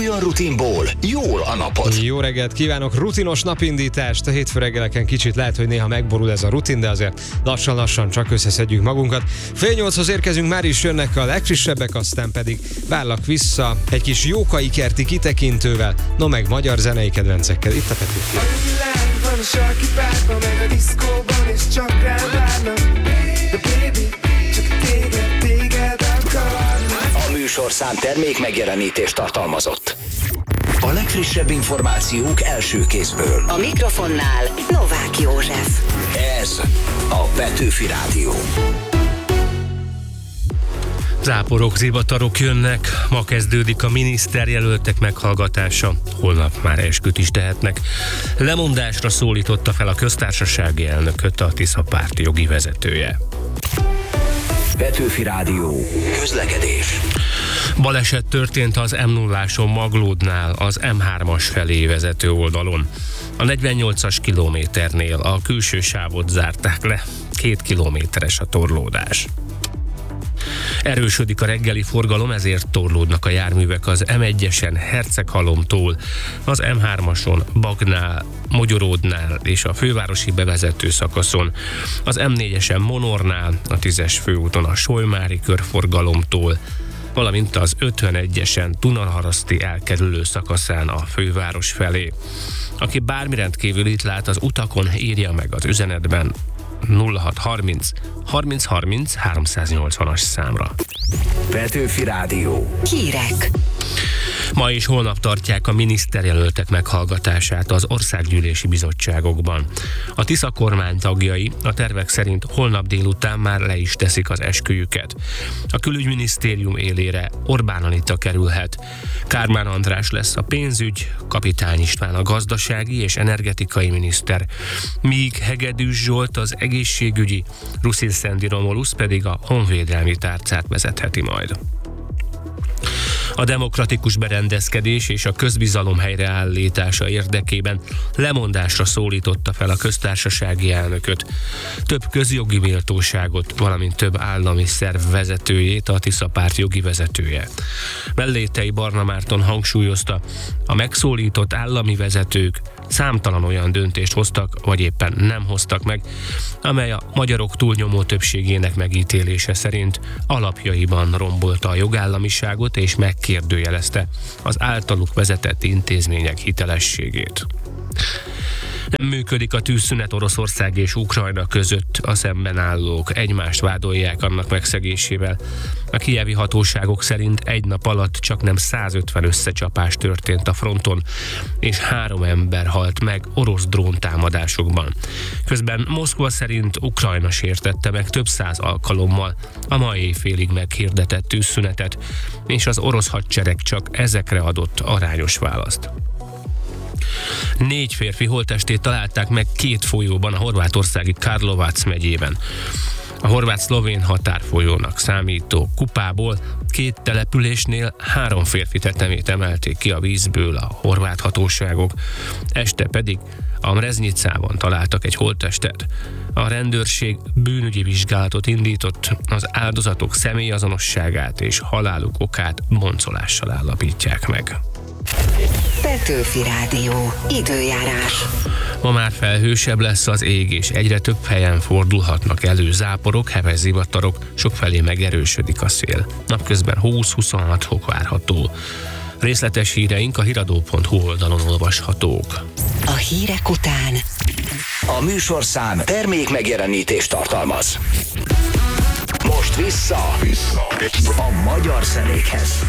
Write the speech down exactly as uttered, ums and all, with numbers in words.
olyan rutinból jól a napod. Jó reggelt kívánok, rutinos napindítást. A hétfő reggeleken kicsit lehet, hogy néha megborul ez a rutin, de azért lassan-lassan csak összeszedjük magunkat. Fél nyolchoz érkezünk, már is jönnek a legfrissebbek, aztán pedig várlak vissza egy kis jókai kerti kitekintővel, no meg magyar zenei kedvencekkel. Itt a Petőfi. Van a sarki párban, meg a diszkóban, és csak rám várnak. De baby, csak téged, téged akarnak. A műsorszám termék megjelenítést tartalmazott. A legfrissebb információk első kézből. A mikrofonnál Novák József. Ez a Petőfi Rádió. Záporok, zivatarok jönnek, ma kezdődik a miniszterjelöltek meghallgatása, holnap már esküt is tehetnek. Lemondásra szólította fel a köztársasági elnököt a Tisza párt jogi vezetője. Petőfi Rádió. Közlekedés. Baleset történt az em nulláson Maglódnál, az em hármas felé vezető oldalon. A negyvennyolcas kilométernél a külső sávot zárták le, két kilométeres a torlódás. Erősödik a reggeli forgalom, ezért torlódnak a járművek az em egyesen Herceghalomtól, az em hármason Bagnál, Mogyoródnál és a fővárosi bevezető szakaszon, az em négyesen Monornál, a tízes főúton a Solymári körforgalomtól, valamint az ötvenegyesen Dunaharaszti elkerülő szakaszán a főváros felé. Aki bármi rendkívülit lát az utakon, írja meg az üzenetben nulla hat harminc harminc harminc háromszáznyolcvanas számra. Petőfi Rádió. Hírek. Ma és holnap tartják a miniszterjelöltek meghallgatását az országgyűlési bizottságokban. A Tisza kormány tagjai a tervek szerint holnap délután már le is teszik az esküjüket. A külügyminisztérium élére Orbán Anita kerülhet. Kármán András lesz a pénzügy, Kapitány István a gazdasági és energetikai miniszter, míg Hegedűs Zsolt az egészségügyi, Ruszin Szendi Romulusz pedig a honvédelmi tárcát vezetheti majd. A demokratikus berendezkedés és a közbizalom helyreállítása érdekében lemondásra szólította fel a köztársasági elnököt. Több közjogi méltóságot, valamint több állami szerv vezetőjét a Tisza párt jogi vezetője. Mellétei Barna Márton hangsúlyozta, a megszólított állami vezetők számtalan olyan döntést hoztak, vagy éppen nem hoztak meg, amely a magyarok túlnyomó többségének megítélése szerint alapjaiban rombolta a jogállamiságot és megkérdőjelezte az általuk vezetett intézmények hitelességét. Nem működik a tűzszünet Oroszország és Ukrajna között, a szemben állók egymást vádolják annak megszegésével. A kijevi hatóságok szerint egy nap alatt csaknem százötven összecsapás történt a fronton, és három ember halt meg orosz dróntámadásokban. Közben Moszkva szerint Ukrajna sértette meg több száz alkalommal a mai éjfélig meghirdetett tűzszünetet, és az orosz hadsereg csak ezekre adott arányos választ. Négy férfi holttestét találták meg két folyóban a horvátországi Karlovac megyében. A horvát-szlovén határfolyónak számító kupából két településnél három férfi tetemét emelték ki a vízből a horvát hatóságok, este pedig a Mreznicában találtak egy holttestet. A rendőrség bűnügyi vizsgálatot indított, az áldozatok személyazonosságát és haláluk okát boncolással állapítják meg. Petőfi Rádió. Időjárás. Ma már felhősebb lesz az ég, és egyre több helyen fordulhatnak elő záporok, heves zivatarok, sokfelé megerősödik a szél. Napközben húsz-huszonhat fok várható. Részletes híreink a hiradó pont hu oldalon olvashatók. A hírek után A műsorszám termék megjelenítést tartalmaz. Most vissza, vissza. a magyar zenékhez.